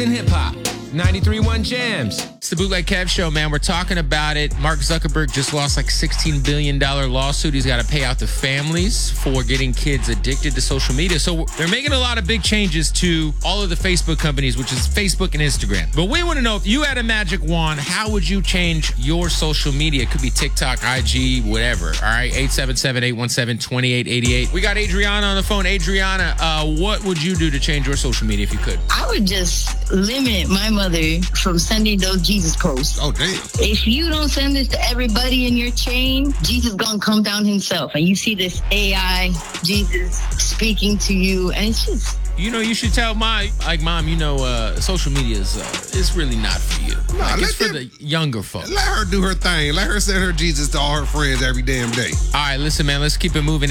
in hip-hop. 93.1 Jams. It's the Bootleg Kev Show, man. We're talking about it. Mark Zuckerberg just lost like $16 billion lawsuit. He's got to pay out the families for getting kids addicted to social media. So they're making a lot of big changes to all of the Facebook companies, which is Facebook and Instagram. But we want to know, if you had a magic wand, how would you change your social media? It could be TikTok, IG, whatever. All right, 877-817-2888. We got Adriana on the phone. Adriana, what would you do to change your social media if you could? I would just limit my mother from sending those Jesus posts. Oh, damn. If you don't send this to everybody in your chain, Jesus gonna come down himself. And you see this AI Jesus speaking to you, and it's just... You know, you should tell Mom, social media is really not for you. Nah, it's for the younger folks. Let her do her thing. Let her send her Jesus to all her friends every damn day. All right, listen, man, let's keep it moving.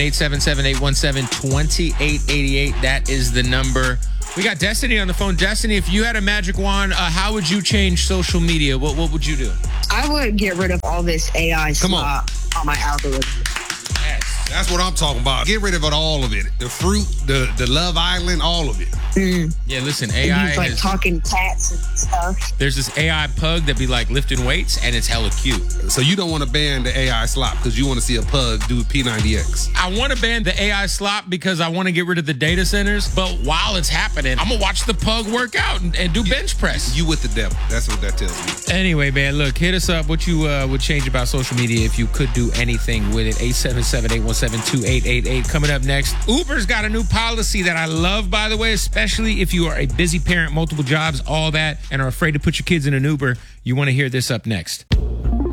877-817-2888. That is the number. We got Destiny on the phone. Destiny, if you had a magic wand, how would you change social media? What would you do? I would get rid of all this AI slop on my algorithm. That's what I'm talking about. Get rid of it, all of it. The fruit, the Love Island, all of it. Yeah, listen, AI He's like talking cats and stuff. There's this AI pug that be like lifting weights, and it's hella cute. So you don't want to ban the AI slop because you want to see a pug do P90X. I want to ban the AI slop because I want to get rid of the data centers. But while it's happening, I'm going to watch the pug work out and do bench press. You with the devil. That's what that tells me. Anyway, man, look, hit us up. What you would change about social media if you could do anything with it. 877-817-2888. Coming up next, Uber's got a new policy that I love, by the way, especially if you are a busy parent, multiple jobs, all that, and are afraid to put your kids in an Uber. You want to hear this up next.